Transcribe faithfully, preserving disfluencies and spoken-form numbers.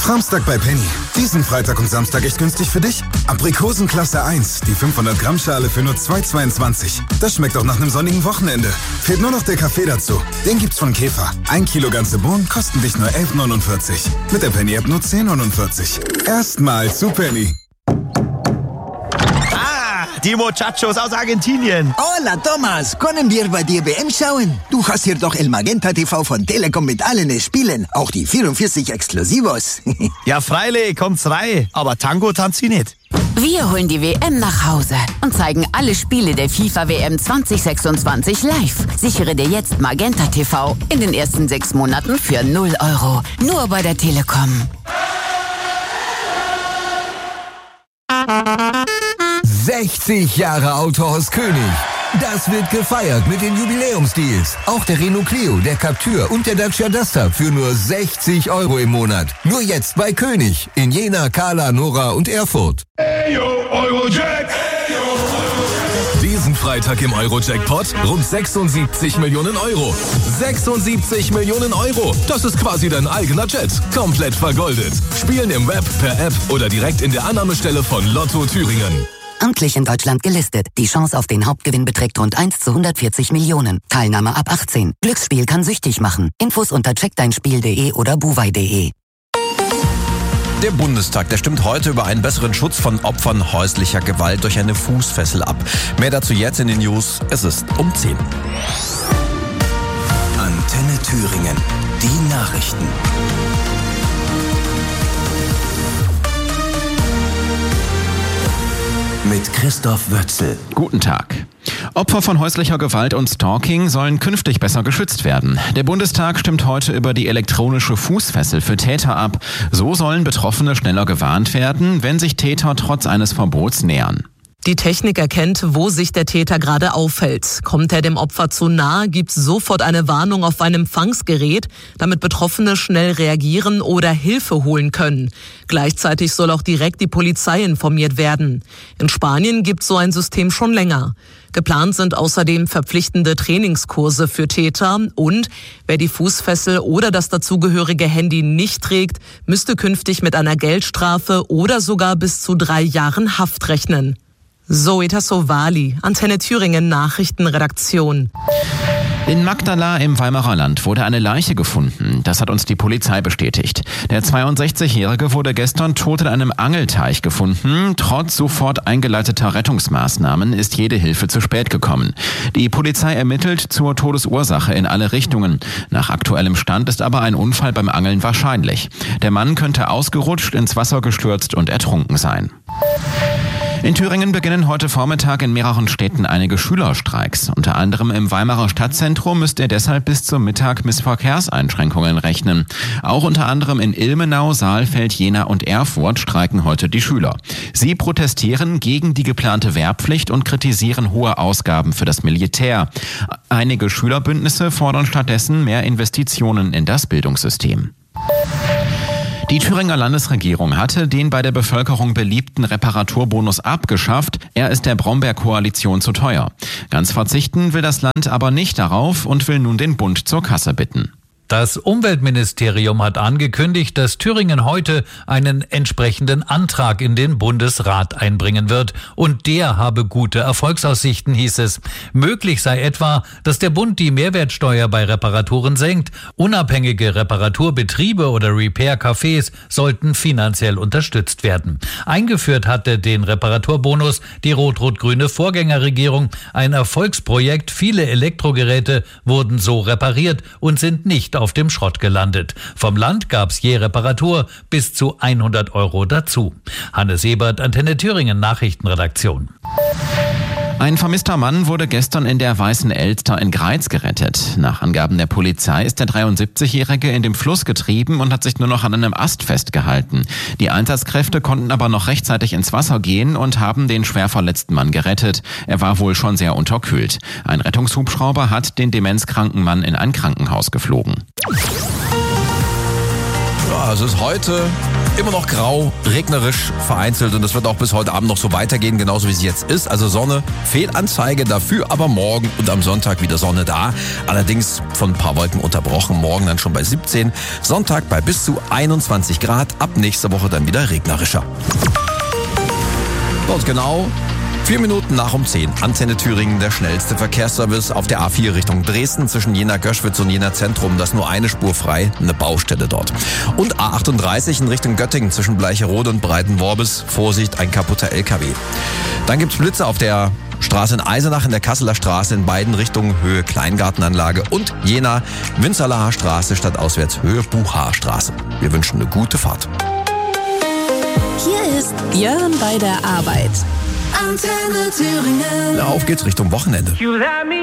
Samstag bei Penny. Diesen Freitag und Samstag echt günstig für dich? Aprikosen Klasse eins, die fünfhundert Gramm Schale für nur zwei Euro zweiundzwanzig. Das schmeckt auch nach einem sonnigen Wochenende. Fehlt nur noch der Kaffee dazu. Den gibt's von Käfer. Ein Kilo ganze Bohnen kosten dich nur elf Euro neunundvierzig. Mit der Penny-App nur zehn Euro neunundvierzig. Erstmal zu Penny. Die Muchachos aus Argentinien. Hola, Thomas. Können wir bei dir W M schauen? Du hast hier doch El Magenta T V von Telekom mit allen Spielen. Auch die vierundvierzig Exklusivos. Ja, freilich, kommt's rein. Aber Tango tanzt sie nicht. Wir holen die W M nach Hause und zeigen alle Spiele der FIFA W M zwanzig sechsundzwanzig live. Sichere dir jetzt Magenta T V in den ersten sechs Monaten für null Euro. Nur bei der Telekom. sechzig Jahre Autohaus König. Das wird gefeiert mit den Jubiläumsdeals. Auch der Renault Clio, der Captur und der Dacia Duster für nur sechzig Euro im Monat. Nur jetzt bei König in Jena, Kala, Nora und Erfurt. Eyo, Eurojack. Diesen Freitag im Euro-Jackpot rund sechsundsiebzig Millionen Euro. sechsundsiebzig Millionen Euro. Das ist quasi dein eigener Jet. Komplett vergoldet. Spielen im Web, per App oder direkt in der Annahmestelle von Lotto Thüringen. Amtlich in Deutschland gelistet. Die Chance auf den Hauptgewinn beträgt rund eins zu hundertvierzig Millionen. Teilnahme ab achtzehn. Glücksspiel kann süchtig machen. Infos unter check dein spiel punkt de oder buwei punkt de. Der Bundestag, der stimmt heute über einen besseren Schutz von Opfern häuslicher Gewalt durch eine Fußfessel ab. Mehr dazu jetzt in den News. Es ist um zehn. Antenne Thüringen. Die Nachrichten. Mit Christoph Wötzel. Guten Tag. Opfer von häuslicher Gewalt und Stalking sollen künftig besser geschützt werden. Der Bundestag stimmt heute über die elektronische Fußfessel für Täter ab. So sollen Betroffene schneller gewarnt werden, wenn sich Täter trotz eines Verbots nähern. Die Technik erkennt, wo sich der Täter gerade aufhält. Kommt er dem Opfer zu nahe, gibt es sofort eine Warnung auf ein Empfangsgerät, damit Betroffene schnell reagieren oder Hilfe holen können. Gleichzeitig soll auch direkt die Polizei informiert werden. In Spanien gibt es so ein System schon länger. Geplant sind außerdem verpflichtende Trainingskurse für Täter und wer die Fußfessel oder das dazugehörige Handy nicht trägt, müsste künftig mit einer Geldstrafe oder sogar bis zu drei Jahren Haft rechnen. Zoe Tassovali, Antenne Thüringen Nachrichtenredaktion. In Magdala im Weimarer Land wurde eine Leiche gefunden. Das hat uns die Polizei bestätigt. Der zweiundsechzigjährige wurde gestern tot in einem Angelteich gefunden. Trotz sofort eingeleiteter Rettungsmaßnahmen ist jede Hilfe zu spät gekommen. Die Polizei ermittelt zur Todesursache in alle Richtungen. Nach aktuellem Stand ist aber ein Unfall beim Angeln wahrscheinlich. Der Mann könnte ausgerutscht, ins Wasser gestürzt und ertrunken sein. In Thüringen beginnen heute Vormittag in mehreren Städten einige Schülerstreiks. Unter anderem im Weimarer Stadtzentrum müsst ihr deshalb bis zum Mittag mit Verkehrseinschränkungen rechnen. Auch unter anderem in Ilmenau, Saalfeld, Jena und Erfurt streiken heute die Schüler. Sie protestieren gegen die geplante Wehrpflicht und kritisieren hohe Ausgaben für das Militär. Einige Schülerbündnisse fordern stattdessen mehr Investitionen in das Bildungssystem. Die Thüringer Landesregierung hatte den bei der Bevölkerung beliebten Reparaturbonus abgeschafft. Er ist der Brombeer-Koalition zu teuer. Ganz verzichten will das Land aber nicht darauf und will nun den Bund zur Kasse bitten. Das Umweltministerium hat angekündigt, dass Thüringen heute einen entsprechenden Antrag in den Bundesrat einbringen wird. Und der habe gute Erfolgsaussichten, hieß es. Möglich sei etwa, dass der Bund die Mehrwertsteuer bei Reparaturen senkt. Unabhängige Reparaturbetriebe oder Repair-Cafés sollten finanziell unterstützt werden. Eingeführt hatte den Reparaturbonus die rot-rot-grüne Vorgängerregierung. Ein Erfolgsprojekt. Viele Elektrogeräte wurden so repariert und sind nicht auf dem Schrott gelandet. Vom Land gab es je Reparatur bis zu hundert Euro dazu. Hannes Ebert, Antenne Thüringen Nachrichtenredaktion. Ein vermisster Mann wurde gestern in der Weißen Elster in Greiz gerettet. Nach Angaben der Polizei ist der dreiundsiebzigjährige in dem Fluss getrieben und hat sich nur noch an einem Ast festgehalten. Die Einsatzkräfte konnten aber noch rechtzeitig ins Wasser gehen und haben den schwer verletzten Mann gerettet. Er war wohl schon sehr unterkühlt. Ein Rettungshubschrauber hat den demenzkranken Mann in ein Krankenhaus geflogen. Ja, es ist heute Immer noch grau, regnerisch, vereinzelt und das wird auch bis heute Abend noch so weitergehen, genauso wie es jetzt ist. Also Sonne, Fehlanzeige dafür, aber morgen und am Sonntag wieder Sonne da. Allerdings von ein paar Wolken unterbrochen, morgen dann schon bei siebzehn, Sonntag bei bis zu einundzwanzig Grad, ab nächster Woche dann wieder regnerischer. Und genau vier Minuten nach um zehn. Antenne Thüringen, der schnellste Verkehrsservice auf der A vier Richtung Dresden zwischen Jena-Göschwitz und Jena-Zentrum. Das ist nur eine Spur frei, eine Baustelle dort. Und A achtunddreißig in Richtung Göttingen zwischen Bleicherode und Breitenworbis. Vorsicht, ein kaputter L K W. Dann gibt's Blitze auf der Straße in Eisenach, in der Kasseler Straße in beiden Richtungen Höhe Kleingartenanlage und Jena, Winzerlacher Straße statt auswärts Höhe Buchhaarstraße. Wir wünschen eine gute Fahrt. Hier ist Björn bei der Arbeit. Antenne Thüringen. Na, auf geht's Richtung Wochenende.